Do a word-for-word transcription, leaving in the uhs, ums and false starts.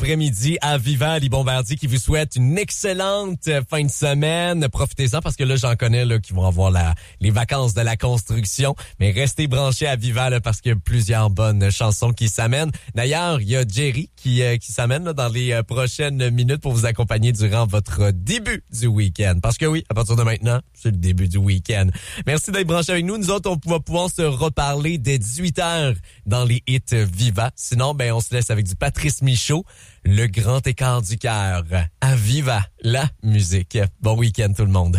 après-midi à Viva, Ali Bombardier qui vous souhaite une excellente fin de semaine. Profitez-en parce que là, j'en connais là qui vont avoir la, les vacances de la construction. Mais restez branchés à Viva là, parce qu'il y a plusieurs bonnes chansons qui s'amènent. D'ailleurs, il y a Jerry qui, euh, qui s'amène là, dans les euh, prochaines minutes pour vous accompagner durant votre début du week-end. Parce que oui, à partir de maintenant, c'est le début du week-end. Merci d'être branchés avec nous. Nous autres, on va pouvoir se reparler dès dix-huit heures dans les hits Viva. Sinon, ben, on se laisse avec du Patrice Michaud, Le Grand Écart du Cœur. À Viva, la musique. Bon week-end tout le monde.